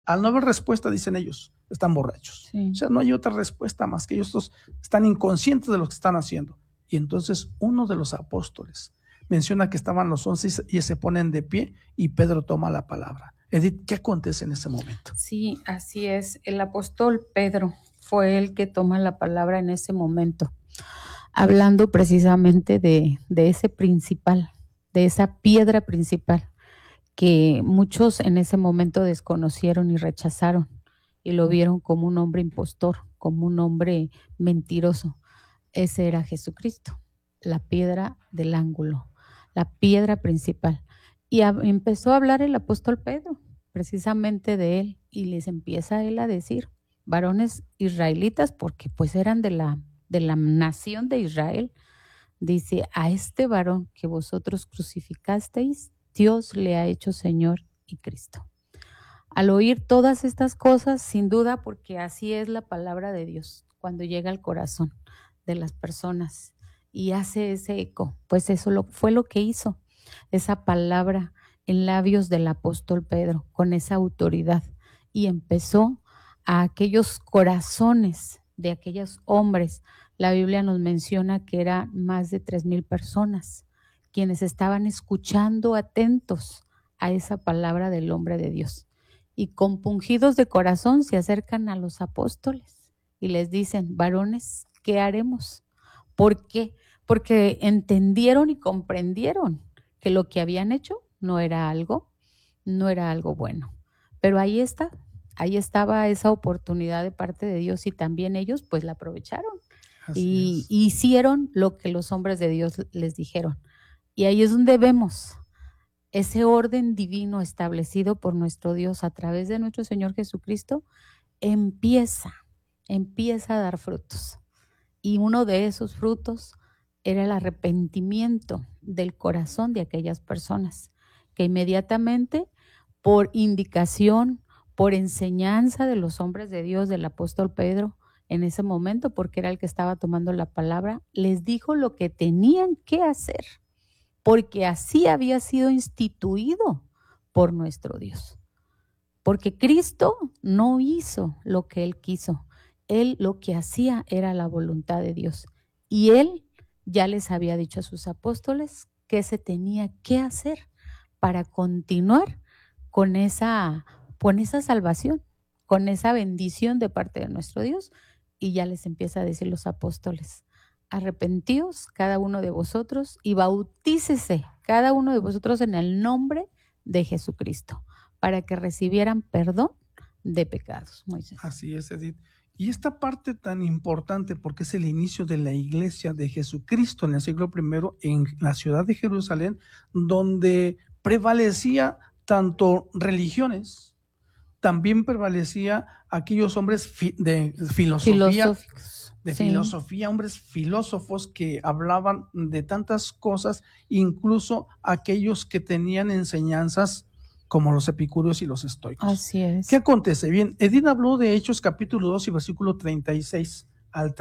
Al no haber respuesta, dicen ellos, están borrachos. Sí. O sea, no hay otra respuesta más que ellos están inconscientes de lo que están haciendo. Y entonces uno de los apóstoles menciona que estaban los 11 y se ponen de pie y Pedro toma la palabra. Edith, ¿qué acontece en ese momento? Sí, así es. El apóstol Pedro fue el que toma la palabra en ese momento, hablando precisamente de ese principal, de esa piedra principal que muchos en ese momento desconocieron y rechazaron y lo vieron como un hombre impostor, como un hombre mentiroso. Ese era Jesucristo, la piedra del ángulo, la piedra principal. Y empezó a hablar el apóstol Pedro precisamente de él y les empieza él a decir, varones israelitas, porque pues eran de la nación de Israel, dice, a este varón que vosotros crucificasteis, Dios le ha hecho Señor y Cristo. Al oír todas estas cosas, sin duda, porque así es la palabra de Dios, cuando llega al corazón de las personas y hace ese eco, pues eso fue lo que hizo esa palabra en labios del apóstol Pedro, con esa autoridad, y empezó a aquellos corazones de aquellos hombres. La Biblia nos menciona que eran más de 3,000 personas quienes estaban escuchando atentos a esa palabra del hombre de Dios. Y compungidos de corazón se acercan a los apóstoles y les dicen, varones, ¿qué haremos? ¿Por qué? Porque entendieron y comprendieron que lo que habían hecho no era algo bueno. Pero ahí estaba esa oportunidad de parte de Dios y también ellos pues la aprovecharon y hicieron lo que los hombres de Dios les dijeron. Y ahí es donde vemos ese orden divino establecido por nuestro Dios a través de nuestro Señor Jesucristo, empieza a dar frutos. Y uno de esos frutos era el arrepentimiento del corazón de aquellas personas que inmediatamente, por indicación, por enseñanza de los hombres de Dios, del apóstol Pedro, en ese momento, porque era el que estaba tomando la palabra, les dijo lo que tenían que hacer, porque así había sido instituido por nuestro Dios. Porque Cristo no hizo lo que Él quiso. Él lo que hacía era la voluntad de Dios. Y Él ya les había dicho a sus apóstoles qué se tenía que hacer para continuar con esa salvación, con esa bendición de parte de nuestro Dios. Y ya les empieza a decir los apóstoles, arrepentíos cada uno de vosotros y bautícese cada uno de vosotros en el nombre de Jesucristo, para que recibieran perdón de pecados. Moisés. Así es, Edith. Y esta parte tan importante porque es el inicio de la iglesia de Jesucristo en el siglo I en la ciudad de Jerusalén, donde prevalecía tanto religiones, también prevalecía aquellos hombres de filosofía, hombres filósofos que hablaban de tantas cosas, incluso aquellos que tenían enseñanzas como los epicúreos y los estoicos. Así es. ¿Qué acontece? Bien, Edith habló de Hechos capítulo 2 y versículo 36 al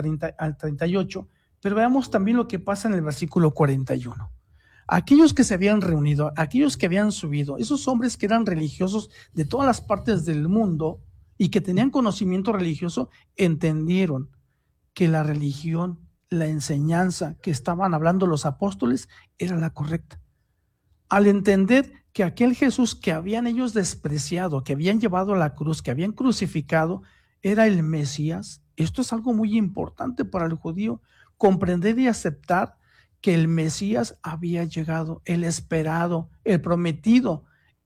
38, pero veamos también lo que pasa en el versículo 41. Aquellos que se habían reunido, aquellos que habían subido, esos hombres que eran religiosos de todas las partes del mundo y que tenían conocimiento religioso, entendieron que la religión, la enseñanza que estaban hablando los apóstoles era la correcta. Al entender que aquel Jesús que habían ellos despreciado, que habían llevado a la cruz, que habían crucificado, era el Mesías. Esto es algo muy importante para el judío, comprender y aceptar que el Mesías había llegado, el esperado, el prometido,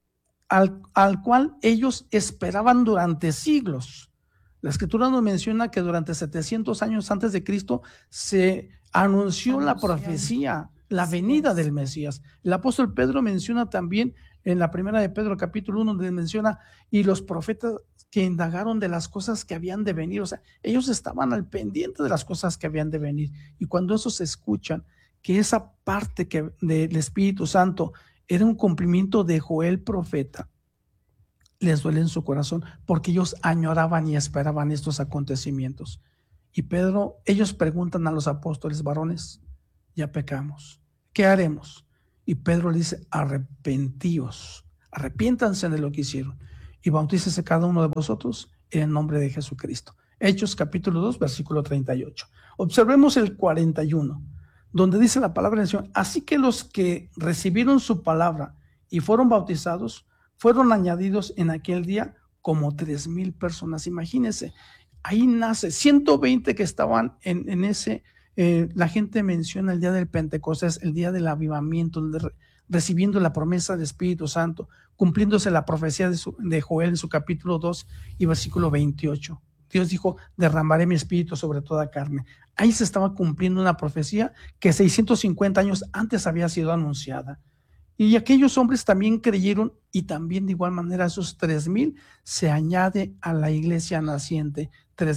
al cual ellos esperaban durante siglos. La Escritura nos menciona que durante 700 años antes de Cristo se anunció la profecía, la venida del Mesías. El apóstol Pedro menciona también en la primera de Pedro capítulo 1, donde menciona, y los profetas que indagaron de las cosas que habían de venir, o sea, ellos estaban al pendiente de las cosas que habían de venir. Y cuando esos escuchan que esa parte del Espíritu Santo era un cumplimiento de Joel profeta, les duele en su corazón porque ellos añoraban y esperaban estos acontecimientos. Y Pedro, ellos preguntan a los apóstoles, varones, ya pecamos, ¿qué haremos? Y Pedro le dice, arrepentíos, arrepiéntanse de lo que hicieron. y bautícese cada uno de vosotros en el nombre de Jesucristo. Hechos capítulo 2, versículo 38. Observemos el 41, donde dice la palabra del Señor: así que los que recibieron su palabra y fueron bautizados, fueron añadidos en aquel día como 3,000 personas. Imagínense, ahí nace 120 que estaban en ese, la gente menciona el día del Pentecostés, el día del avivamiento, recibiendo la promesa del Espíritu Santo, cumpliéndose la profecía de Joel en su capítulo 2 y versículo 28. Dios dijo: derramaré mi espíritu sobre toda carne. Ahí se estaba cumpliendo una profecía que 650 años antes había sido anunciada. Y aquellos hombres también creyeron, y también de igual manera esos 3,000 se añade a la iglesia naciente,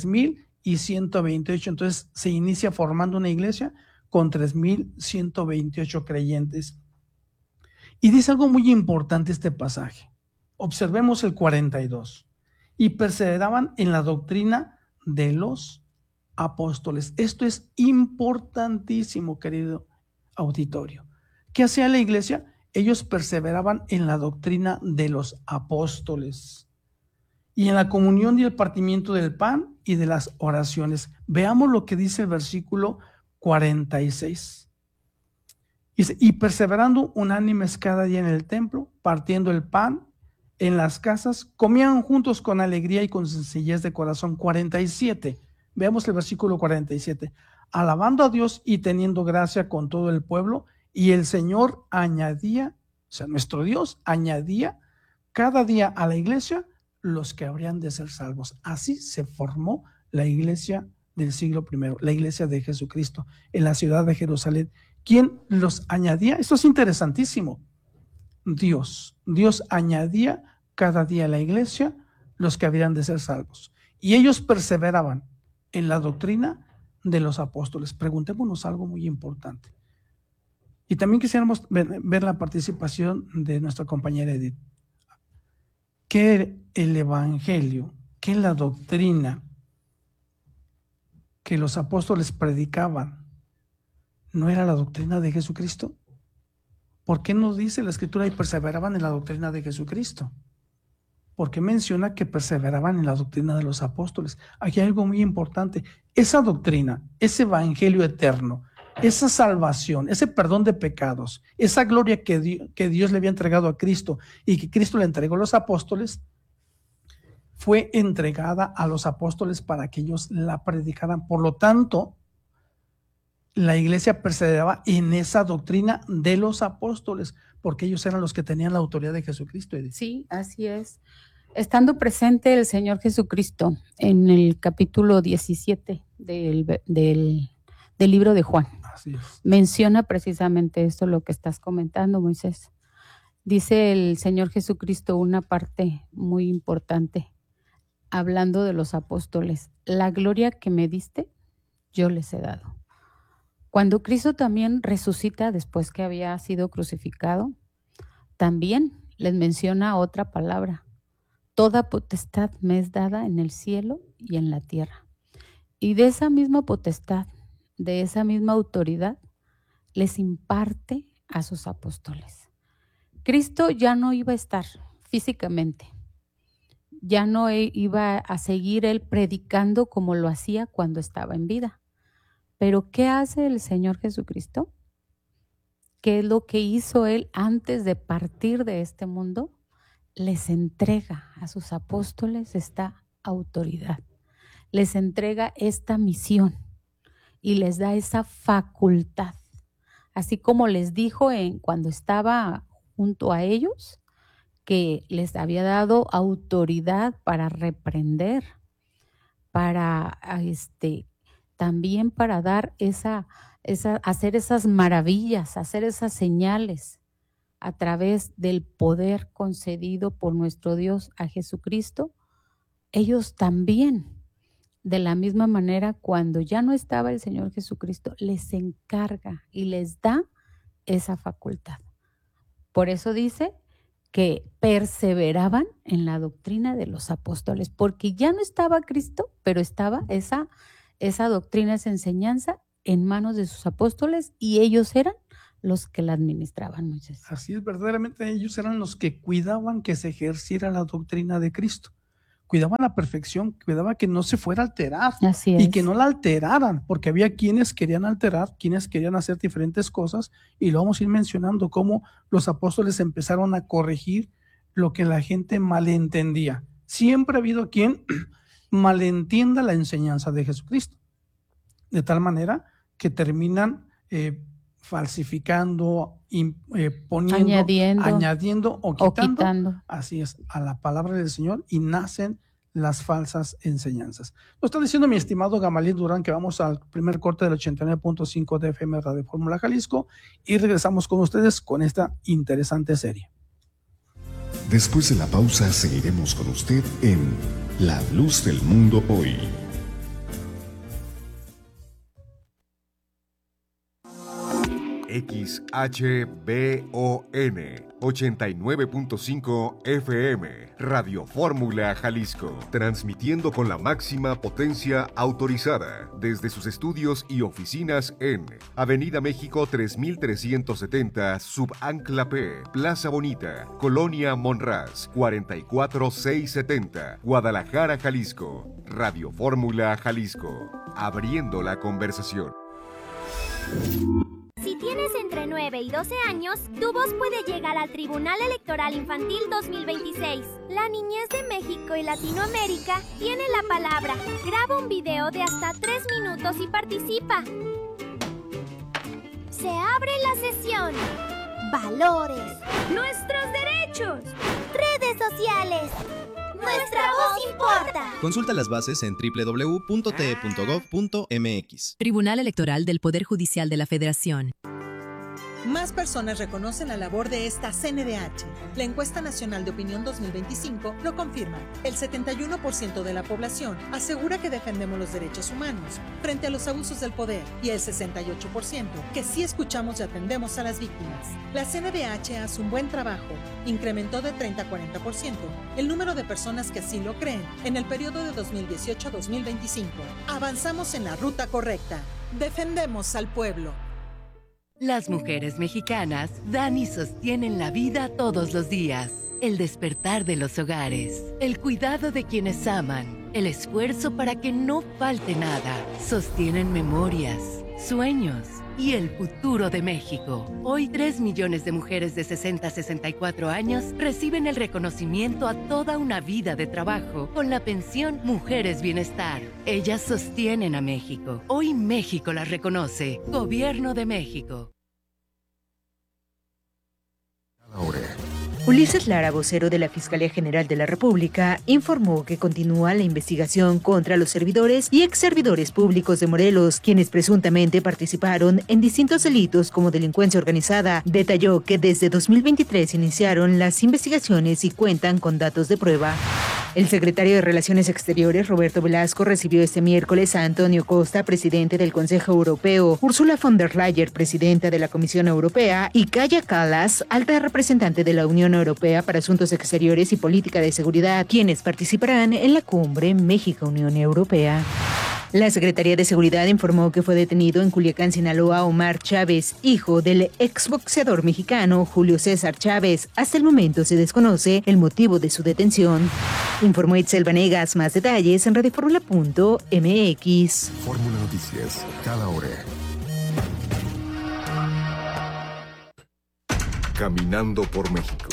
3,128. Entonces se inicia formando una iglesia con 3,128 creyentes. Y dice algo muy importante este pasaje. Observemos el 42. Y perseveraban en la doctrina de los apóstoles. Esto es importantísimo, querido auditorio. ¿Qué hacía la iglesia? Ellos perseveraban en la doctrina de los apóstoles y en la comunión y el partimiento del pan y de las oraciones. Veamos lo que dice el versículo 46. Y perseverando unánimes cada día en el templo, partiendo el pan en las casas, comían juntos con alegría y con sencillez de corazón. 47. Veamos el versículo 47. Alabando a Dios y teniendo gracia con todo el pueblo, y el Señor añadía, o sea, nuestro Dios añadía cada día a la iglesia los que habrían de ser salvos. Así se formó la iglesia del siglo I, la iglesia de Jesucristo en la ciudad de Jerusalén. ¿Quién los añadía? Esto es interesantísimo. Dios añadía cada día a la iglesia los que habrían de ser salvos. Y ellos perseveraban en la doctrina de los apóstoles. Preguntémonos algo muy importante. Y también quisiéramos ver la participación de nuestra compañera Edith. ¿Qué el evangelio, qué la doctrina que los apóstoles predicaban no era la doctrina de Jesucristo? ¿Por qué nos dice la Escritura y perseveraban en la doctrina de Jesucristo? ¿Por qué menciona que perseveraban en la doctrina de los apóstoles? Aquí hay algo muy importante. Esa doctrina, ese evangelio eterno, esa salvación, ese perdón de pecados, esa gloria que Dios le había entregado a Cristo y que Cristo le entregó a los apóstoles, fue entregada a los apóstoles para que ellos la predicaran. Por lo tanto, la iglesia perseveraba en esa doctrina de los apóstoles, porque ellos eran los que tenían la autoridad de Jesucristo. Sí, así es. Estando presente el Señor Jesucristo en el capítulo 17 del libro de Juan, así es, menciona precisamente esto, lo que estás comentando, Moisés. Dice el Señor Jesucristo una parte muy importante, hablando de los apóstoles: la gloria que me diste, yo les he dado. Cuando Cristo también resucita después que había sido crucificado, también les menciona otra palabra: toda potestad me es dada en el cielo y en la tierra. Y de esa misma potestad, de esa misma autoridad, les imparte a sus apóstoles. Cristo ya no iba a estar físicamente, ya no iba a seguir él predicando como lo hacía cuando estaba en vida. Pero ¿qué hace el Señor Jesucristo? ¿Qué es lo que hizo él antes de partir de este mundo? Les entrega a sus apóstoles esta autoridad, les entrega esta misión y les da esa facultad. Así como les dijo cuando estaba junto a ellos, que les había dado autoridad para reprender, para también para dar hacer esas maravillas, hacer esas señales a través del poder concedido por nuestro Dios a Jesucristo. Ellos también, de la misma manera, cuando ya no estaba el Señor Jesucristo, les encarga y les da esa facultad. Por eso dice que perseveraban en la doctrina de los apóstoles, porque ya no estaba Cristo, pero estaba esa doctrina, esa enseñanza en manos de sus apóstoles, y ellos eran los que la administraban, Moisés. Así es, verdaderamente ellos eran los que cuidaban que se ejerciera la doctrina de Cristo. Cuidaban la perfección, cuidaban que no se fuera a alterar. Así es. Y que no la alteraran, porque había quienes querían alterar, quienes querían hacer diferentes cosas, y lo vamos a ir mencionando cómo los apóstoles empezaron a corregir lo que la gente malentendía. Siempre ha habido quien malentienda la enseñanza de Jesucristo, de tal manera que terminan falsificando, poniendo, añadiendo o quitando, así es, a la palabra del Señor, y nacen las falsas enseñanzas. Nos está diciendo mi estimado Gamaliel Durán que vamos al primer corte del 89.5 de FM Radio Fórmula Jalisco y regresamos con ustedes con esta interesante serie. Después de la pausa seguiremos con usted en La Luz del Mundo Hoy. XHBON 89.5 FM Radio Fórmula Jalisco, transmitiendo con la máxima potencia autorizada desde sus estudios y oficinas en Avenida México 3370, Subancla P, Plaza Bonita, Colonia Monraz, 44670, Guadalajara, Jalisco. Radio Fórmula Jalisco, abriendo la conversación. Si tienes entre 9 y 12 años, tu voz puede llegar al Tribunal Electoral Infantil 2026. La niñez de México y Latinoamérica tiene la palabra. Graba un video de hasta 3 minutos y participa. Se abre la sesión. Valores. Nuestros derechos. Redes sociales. Nuestra voz importa. Consulta las bases en www.te.gov.mx. Tribunal Electoral del Poder Judicial de la Federación. Más personas reconocen la labor de esta CNDH. La Encuesta Nacional de Opinión 2025 lo confirma. El 71% de la población asegura que defendemos los derechos humanos frente a los abusos del poder y el 68% que sí escuchamos y atendemos a las víctimas. La CNDH hace un buen trabajo. Incrementó de 30 a 40% el número de personas que así lo creen en el periodo de 2018 a 2025. Avanzamos en la ruta correcta. Defendemos al pueblo. Las mujeres mexicanas dan y sostienen la vida todos los días. El despertar de los hogares, el cuidado de quienes aman, el esfuerzo para que no falte nada. Sostienen memorias, sueños y el futuro de México. Hoy 3 millones de mujeres de 60 a 64 años reciben el reconocimiento a toda una vida de trabajo con la pensión Mujeres Bienestar. Ellas sostienen a México. Hoy México las reconoce. Gobierno de México. Ahora. Ulises Lara, vocero de la Fiscalía General de la República, informó que continúa la investigación contra los servidores y exservidores públicos de Morelos, quienes presuntamente participaron en distintos delitos como delincuencia organizada. Detalló que desde 2023 iniciaron las investigaciones y cuentan con datos de prueba. El secretario de Relaciones Exteriores, Roberto Velasco, recibió este miércoles a Antonio Costa, presidente del Consejo Europeo, Ursula von der Leyen, presidenta de la Comisión Europea, y Kaja Kallas, alta representante de la Unión Europea para Asuntos Exteriores y Política de Seguridad, quienes participarán en la cumbre México-Unión Europea. La Secretaría de Seguridad informó que fue detenido en Culiacán, Sinaloa, Omar Chávez, hijo del exboxeador mexicano Julio César Chávez. Hasta el momento se desconoce el motivo de su detención. Informó Itzel Vanegas. Más detalles en radioformula.mx. Fórmula Noticias, cada hora. Caminando por México.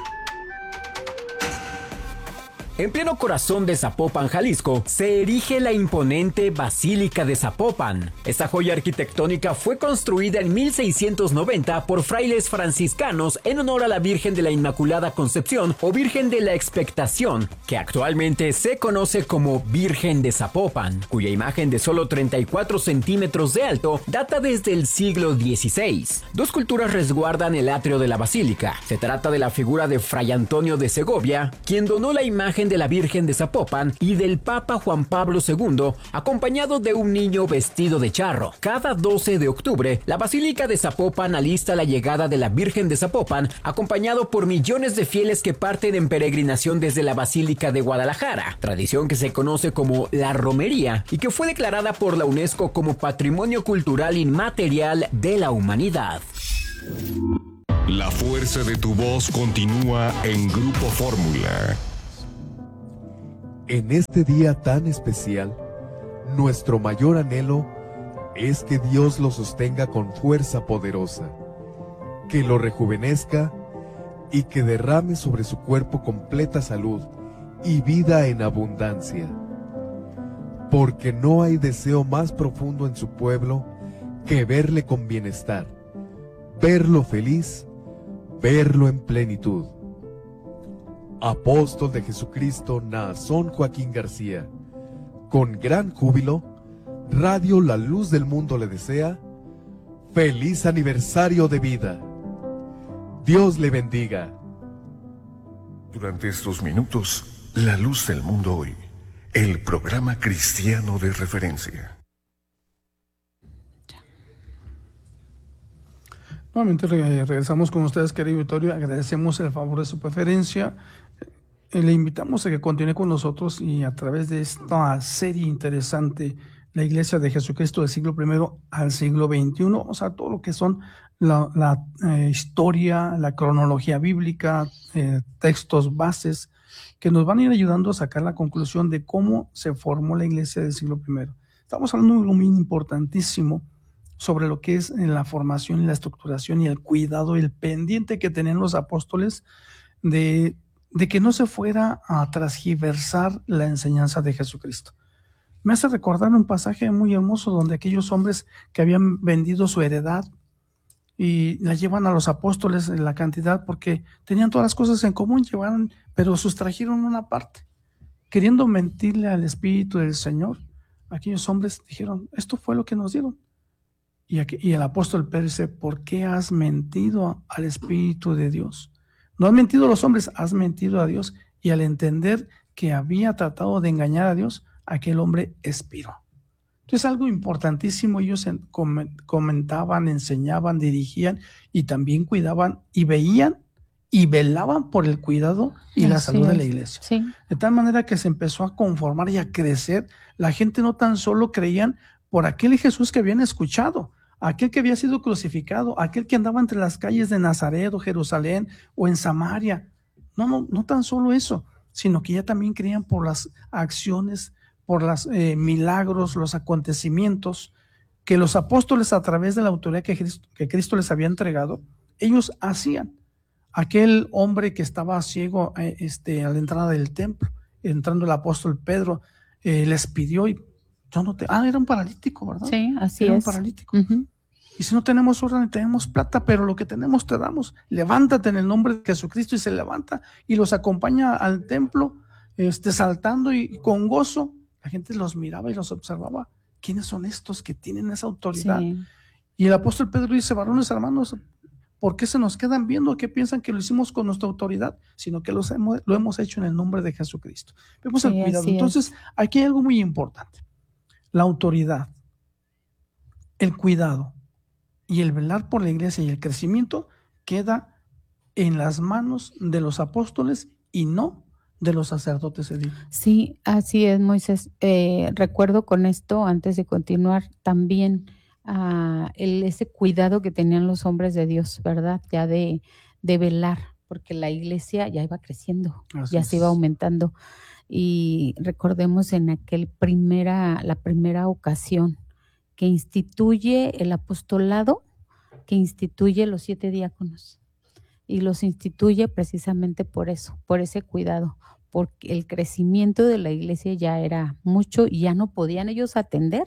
En pleno corazón de Zapopan, Jalisco, se erige la imponente Basílica de Zapopan. Esta joya arquitectónica fue construida en 1690 por frailes franciscanos en honor a la Virgen de la Inmaculada Concepción o Virgen de la Expectación, que actualmente se conoce como Virgen de Zapopan, cuya imagen de solo 34 centímetros de alto data desde el siglo XVI. Dos culturas resguardan el atrio de la basílica. Se trata de la figura de Fray Antonio de Segovia, quien donó la imagen de la Virgen de Zapopan, y del Papa Juan Pablo II, acompañado de un niño vestido de charro. Cada 12 de octubre, la Basílica de Zapopan alista la llegada de la Virgen de Zapopan, acompañado por millones de fieles que parten en peregrinación desde la Basílica de Guadalajara, tradición que se conoce como la romería y que fue declarada por la UNESCO como Patrimonio Cultural Inmaterial de la Humanidad. La fuerza de tu voz continúa en Grupo Fórmula. En este día tan especial, nuestro mayor anhelo es que Dios lo sostenga con fuerza poderosa, que lo rejuvenezca y que derrame sobre su cuerpo completa salud y vida en abundancia. Porque no hay deseo más profundo en su pueblo que verle con bienestar, verlo feliz, verlo en plenitud. Apóstol de Jesucristo, Naasón Joaquín García. Con gran júbilo, Radio La Luz del Mundo le desea feliz aniversario de vida. Dios le bendiga. Durante estos minutos, La Luz del Mundo Hoy, el programa cristiano de referencia. Nuevamente regresamos con ustedes, querido auditorio. Agradecemos el favor de su preferencia. Le invitamos a que continúe con nosotros y a través de esta serie interesante, la Iglesia de Jesucristo del siglo I al siglo XXI, o sea, todo lo que son la historia, la cronología bíblica, textos bases, que nos van a ir ayudando a sacar la conclusión de cómo se formó la Iglesia del siglo I. Estamos hablando de algo muy importantísimo sobre lo que es la formación y la estructuración y el cuidado y el pendiente que tenían los apóstoles de que no se fuera a transgiversar la enseñanza de Jesucristo. Me hace recordar un pasaje muy hermoso donde aquellos hombres que habían vendido su heredad y la llevan a los apóstoles en la cantidad porque tenían todas las cosas en común, llevaron, pero sustrajeron una parte, queriendo mentirle al Espíritu del Señor. Aquellos hombres dijeron, esto fue lo que nos dieron. Y el apóstol Pedro dice, ¿por qué has mentido al Espíritu de Dios? No has mentido a los hombres, has mentido a Dios. Y al entender que había tratado de engañar a Dios, aquel hombre expiró. Entonces, algo importantísimo, ellos comentaban, enseñaban, dirigían y también cuidaban y veían y velaban por el cuidado y la salud de la iglesia. Sí. De tal manera que se empezó a conformar y a crecer. La gente no tan solo creían por aquel Jesús que habían escuchado, aquel que había sido crucificado, aquel que andaba entre las calles de Nazaret o Jerusalén o en Samaria. No tan solo eso, sino que ya también creían por las acciones, por los milagros, los acontecimientos que los apóstoles, a través de la autoridad que Cristo les había entregado, ellos hacían. Aquel hombre que estaba ciego a la entrada del templo, entrando el apóstol Pedro, les pidió y era un paralítico, ¿verdad? Sí, así era es. Un paralítico. Y si no tenemos oro ni tenemos plata, pero lo que tenemos te damos. Levántate en el nombre de Jesucristo, y se levanta y los acompaña al templo, saltando y con gozo. La gente los miraba y los observaba. ¿Quiénes son estos que tienen esa autoridad? Sí. Y el apóstol Pedro dice, varones hermanos, ¿por qué se nos quedan viendo? ¿Qué piensan que lo hicimos con nuestra autoridad? Sino que lo hemos hecho en el nombre de Jesucristo. Vemos el cuidado. Entonces, aquí hay algo muy importante. La autoridad, el cuidado y el velar por la iglesia y el crecimiento queda en las manos de los apóstoles y no de los sacerdotes ediles. Sí, así es, Moisés. Recuerdo con esto, antes de continuar, también ese cuidado que tenían los hombres de Dios, ¿verdad? Ya de velar, porque la iglesia ya iba creciendo, ya se iba aumentando. Y recordemos en la primera ocasión que instituye el apostolado, que instituye los 7 diáconos, y los instituye precisamente por eso, por ese cuidado, porque el crecimiento de la iglesia ya era mucho y ya no podían ellos atender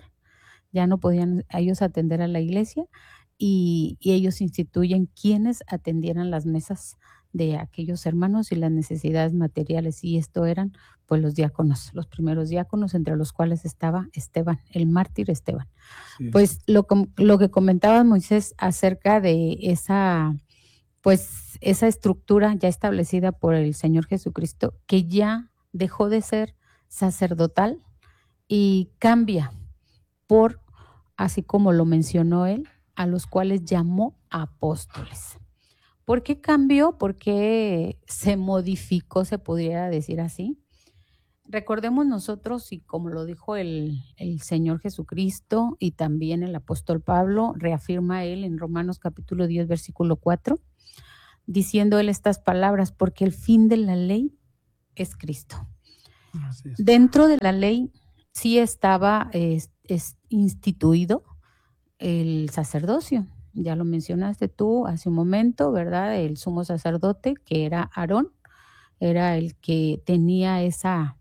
a la iglesia, y ellos instituyen quienes atendieran las mesas de aquellos hermanos y las necesidades materiales, y esto eran pues los diáconos, los primeros diáconos, entre los cuales estaba Esteban, el mártir Esteban. Sí. Pues lo que comentaba Moisés acerca de esa estructura ya establecida por el Señor Jesucristo, que ya dejó de ser sacerdotal y cambia por, así como lo mencionó él, a los cuales llamó apóstoles. ¿Por qué cambió? ¿Por qué se modificó, se pudiera decir así? recordemos nosotros, y como lo dijo el Señor Jesucristo y también el apóstol Pablo, reafirma él en Romanos capítulo 10, versículo 4, diciendo él estas palabras, porque el fin de la ley es Cristo. Así es. Dentro de la ley sí estaba instituido el sacerdocio. Ya lo mencionaste tú hace un momento, ¿verdad? El sumo sacerdote, que era Aarón, era el que tenía esa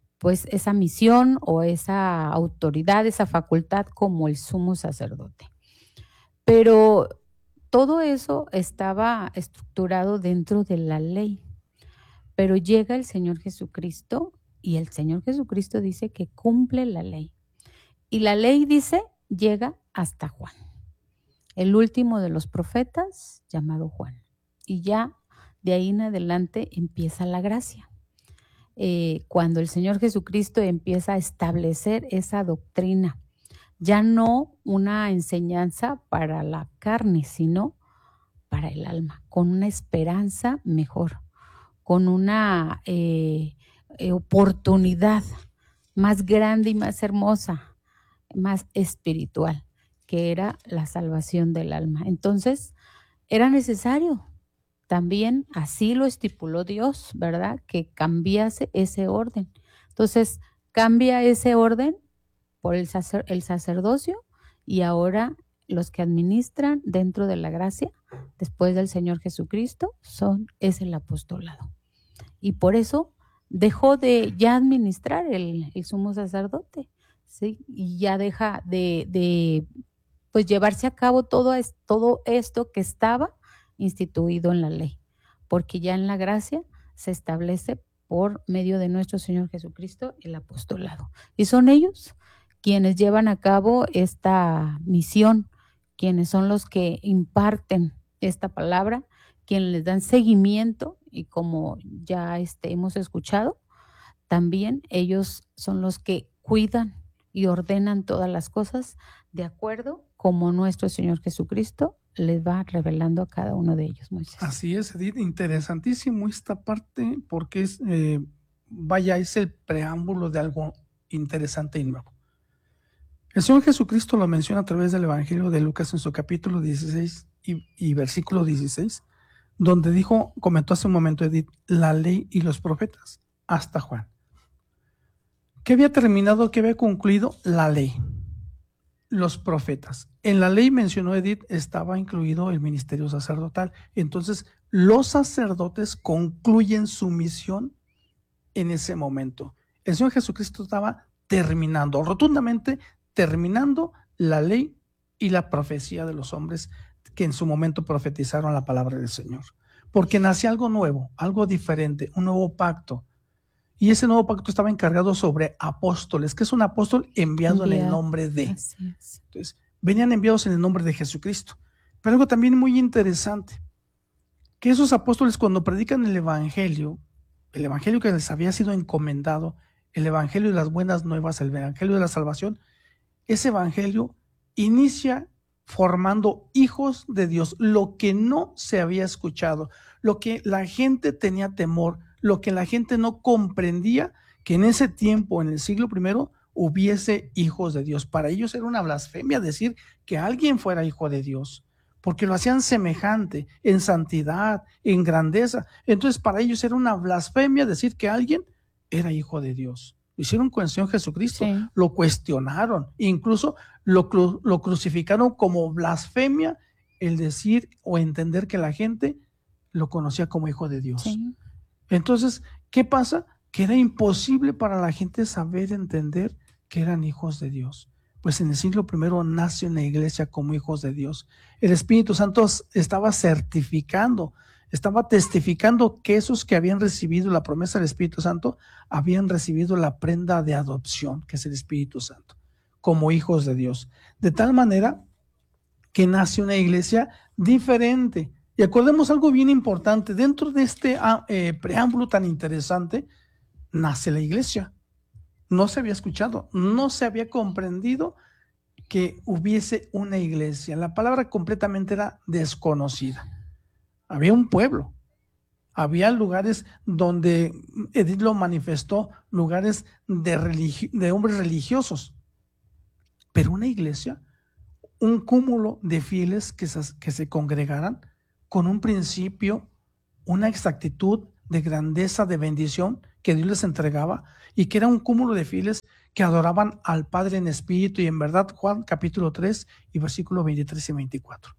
misión o esa autoridad, esa facultad como el sumo sacerdote. Pero todo eso estaba estructurado dentro de la ley. Pero llega el Señor Jesucristo y el Señor Jesucristo dice que cumple la ley. Y la ley dice, llega hasta Juan, el último de los profetas llamado Juan. Y ya de ahí en adelante empieza la gracia. Cuando el Señor Jesucristo empieza a establecer esa doctrina, ya no una enseñanza para la carne, sino para el alma, con una esperanza mejor, con una oportunidad más grande y más hermosa, más espiritual, que era la salvación del alma. Entonces, era necesario también, así lo estipuló Dios, ¿verdad? Que cambiase ese orden. Entonces, cambia ese orden por el sacerdocio, y ahora los que administran dentro de la gracia, después del Señor Jesucristo, es el apostolado. Y por eso dejó de ya administrar el sumo sacerdote, ¿sí? Y ya deja de pues llevarse a cabo todo esto que estaba instituido en la ley, porque ya en la gracia se establece por medio de nuestro Señor Jesucristo el apostolado. Y son ellos quienes llevan a cabo esta misión, quienes son los que imparten esta palabra, quienes les dan seguimiento, y como ya hemos escuchado, también ellos son los que cuidan y ordenan todas las cosas de acuerdo como nuestro Señor Jesucristo les va revelando a cada uno de ellos, Moisés. Así es, Edith, interesantísimo esta parte, porque es el preámbulo de algo interesante y nuevo. El Señor Jesucristo lo menciona a través del Evangelio de Lucas en su capítulo 16 y versículo 16, donde comentó hace un momento, Edith, la ley y los profetas, hasta Juan. ¿Qué había terminado, qué había concluido? La ley, los profetas. En la ley, mencionó Edith, estaba incluido el ministerio sacerdotal. Entonces, los sacerdotes concluyen su misión en ese momento. El Señor Jesucristo estaba rotundamente terminando la ley y la profecía de los hombres que en su momento profetizaron la palabra del Señor. Porque nacía algo nuevo, algo diferente, un nuevo pacto. Y ese nuevo pacto estaba encargado sobre apóstoles, que es un apóstol enviado en el nombre de. Entonces, venían enviados en el nombre de Jesucristo. Pero algo también muy interesante, que esos apóstoles, cuando predican el evangelio que les había sido encomendado, el evangelio de las buenas nuevas, el evangelio de la salvación, ese evangelio inicia formando hijos de Dios, lo que no se había escuchado, lo que la gente tenía temor, lo que la gente no comprendía, que en ese tiempo, en el siglo I, hubiese hijos de Dios. Para ellos era una blasfemia decir que alguien fuera hijo de Dios, porque lo hacían semejante en santidad, en grandeza. Entonces para ellos era una blasfemia decir que alguien era hijo de Dios. Lo hicieron con el Señor Jesucristo, sí. Lo cuestionaron, incluso lo crucificaron como blasfemia el decir o entender que la gente lo conocía como hijo de Dios. Sí. Entonces, ¿qué pasa? Que era imposible para la gente saber, entender que eran hijos de Dios. Pues en el siglo I nace una iglesia como hijos de Dios. El Espíritu Santo estaba certificando, estaba testificando que esos que habían recibido la promesa del Espíritu Santo habían recibido la prenda de adopción, que es el Espíritu Santo, como hijos de Dios. De tal manera que nace una iglesia diferente. Y acordemos algo bien importante, dentro de este preámbulo tan interesante, nace la iglesia. No se había escuchado, no se había comprendido que hubiese una iglesia. La palabra completamente era desconocida. Había un pueblo, Había lugares donde Edith lo manifestó, lugares de hombres religiosos, pero una iglesia, un cúmulo de fieles que se congregaran con un principio, una exactitud de grandeza, de bendición que Dios les entregaba, y que era un cúmulo de fieles que adoraban al Padre en espíritu y en verdad. Juan capítulo 3 y versículos 23 y 24.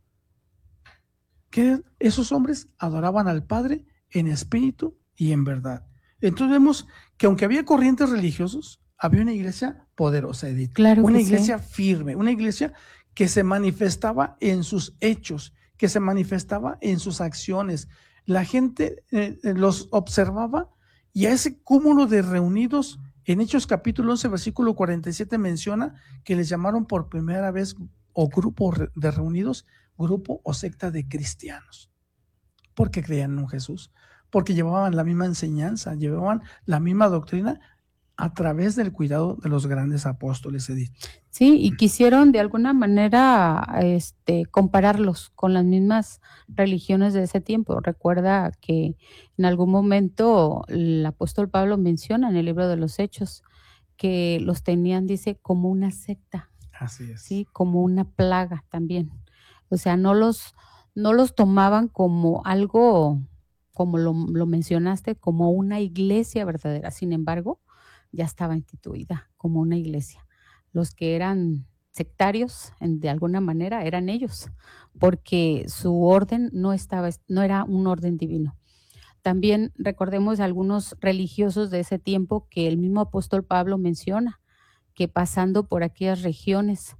Que esos hombres adoraban al Padre en espíritu y en verdad. Entonces vemos que aunque había corrientes religiosos, había una iglesia poderosa, Edith. Claro, una que iglesia sí. firme, una iglesia que se manifestaba en sus hechos, que se manifestaba en sus acciones. La gente los observaba, y a ese cúmulo de reunidos, en Hechos capítulo 11, versículo 47 menciona que les llamaron por primera vez, o grupo de reunidos, grupo o secta de cristianos, porque creían en un Jesús, porque llevaban la misma enseñanza, llevaban la misma doctrina a través del cuidado de los grandes apóstoles, Edith. Sí, y quisieron de alguna manera compararlos con las mismas religiones de ese tiempo. Recuerda que en algún momento el apóstol Pablo menciona en el libro de los Hechos que los tenían, dice, como una secta. Así es. Sí, como una plaga también. O sea, no los tomaban como algo, como lo mencionaste, como una iglesia verdadera. Sin embargo, ya estaba instituida como una iglesia. Los que eran sectarios, de alguna manera, eran ellos, porque su orden no era un orden divino. También recordemos algunos religiosos de ese tiempo que el mismo apóstol Pablo menciona, que pasando por aquellas regiones,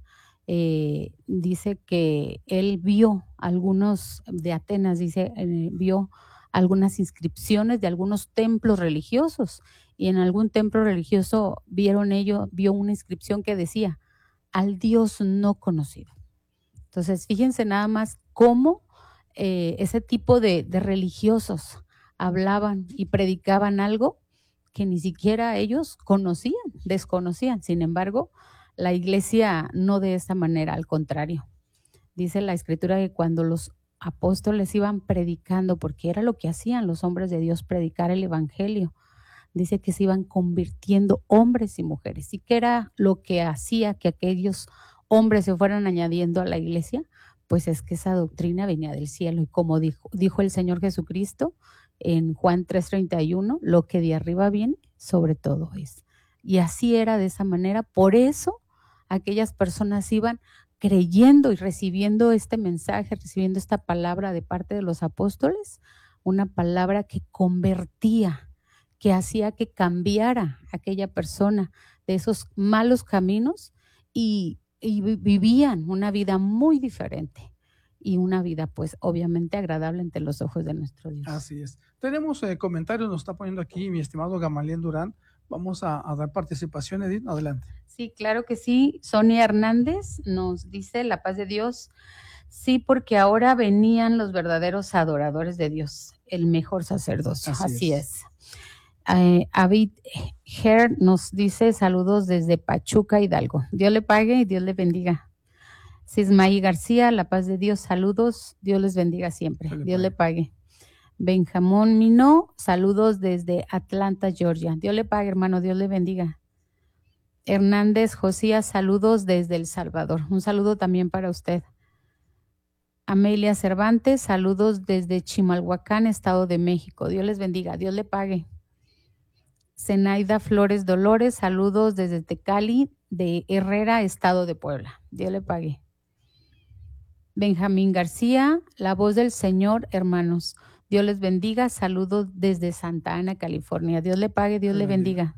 dice que él vio algunos de Atenas, dice, vio algunas inscripciones de algunos templos religiosos, y en algún templo religioso vio una inscripción que decía, al Dios no conocido. Entonces, fíjense nada más cómo ese tipo de religiosos hablaban y predicaban algo que ni siquiera ellos desconocían. Sin embargo, la iglesia no de esa manera, al contrario. Dice la Escritura que cuando los apóstoles iban predicando, porque era lo que hacían los hombres de Dios, predicar el evangelio, dice que se iban convirtiendo hombres y mujeres. ¿Y qué era lo que hacía que aquellos hombres se fueran añadiendo a la iglesia? Pues es que esa doctrina venía del cielo, y como dijo el Señor Jesucristo en Juan 3:31, lo que de arriba viene, sobre todo es. Y así era, de esa manera. Por eso aquellas personas iban creyendo y recibiendo este mensaje, recibiendo esta palabra de parte de los apóstoles, una palabra que convertía, que hacía que cambiara aquella persona de esos malos caminos y vivían una vida muy diferente, y una vida pues obviamente agradable ante los ojos de nuestro Dios. Así es. Tenemos comentarios, nos está poniendo aquí mi estimado Gamaliel Durán. Vamos a dar participación, Edith, adelante. Sí, claro que sí. Sonia Hernández nos dice, la paz de Dios. Sí, porque ahora venían los verdaderos adoradores de Dios, el mejor sacerdocio. Así es. Avid Her nos dice, saludos desde Pachuca, Hidalgo. Dios le pague y Dios le bendiga. Sismaí García, la paz de Dios, saludos, Dios les bendiga siempre. Dios le pague. Benjamín Mino, saludos desde Atlanta, Georgia. Dios le pague, hermano, Dios le bendiga. Hernández Josías, saludos desde El Salvador. Un saludo también para usted. Amelia Cervantes, saludos desde Chimalhuacán, Estado de México. Dios les bendiga, Dios le pague. Zenaida Flores Dolores, saludos desde Tecali, de Herrera, Estado de Puebla. Dios le pague. Benjamín García, la voz del Señor, hermanos. Dios les bendiga, saludos desde Santa Ana, California. Dios le pague, Dios le bendiga.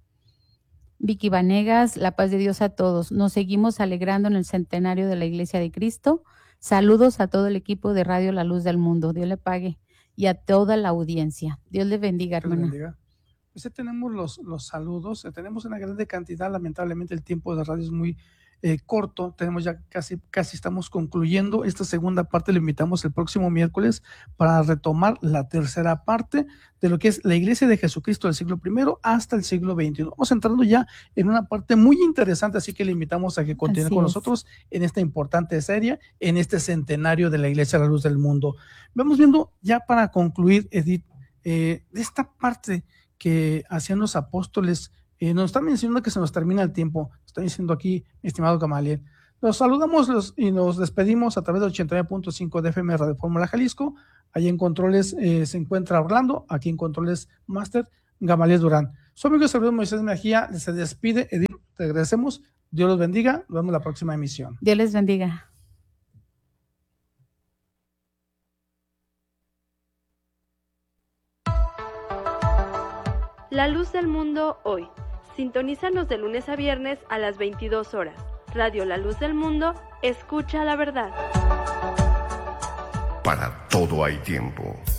Vicky Vanegas, la paz de Dios a todos. Nos seguimos alegrando en el centenario de la Iglesia de Cristo. Saludos a todo el equipo de Radio La Luz del Mundo. Dios le pague. Y a toda la audiencia. Dios le bendiga, hermana. Pues ya tenemos los saludos. Tenemos una grande cantidad. Lamentablemente el tiempo de radio es muy corto. Tenemos ya casi estamos concluyendo esta segunda parte. Le invitamos el próximo miércoles para retomar la tercera parte de lo que es la Iglesia de Jesucristo del siglo I hasta el siglo XXI. Vamos entrando ya en una parte muy interesante, así que le invitamos a que continúe con nosotros en esta importante serie, en este centenario de la Iglesia a la Luz del Mundo. Vamos viendo ya para concluir, Edith, de esta parte que hacían los apóstoles. Nos están mencionando que se nos termina el tiempo, está diciendo aquí mi estimado Gamaliel. Los saludamos y nos despedimos a través de 89.5 de FM Radio Fórmula Jalisco. Allí en controles se encuentra Orlando, aquí en controles Master Gamaliel Durán. Su amigo y servidor Moisés Mejía se despide. Edith, te agradecemos. Dios los bendiga. Nos vemos en la próxima emisión. Dios les bendiga. La luz del mundo hoy. Sintonízanos de lunes a viernes a las 22 horas. Radio La Luz del Mundo, escucha la verdad. Para todo hay tiempo.